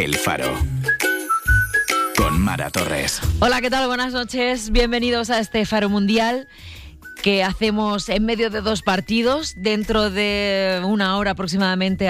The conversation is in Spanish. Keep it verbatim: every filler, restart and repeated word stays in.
El Faro. Con Mara Torres. Hola, ¿qué tal? Buenas noches. Bienvenidos a este Faro Mundial que hacemos en medio de dos partidos. Dentro de una hora aproximadamente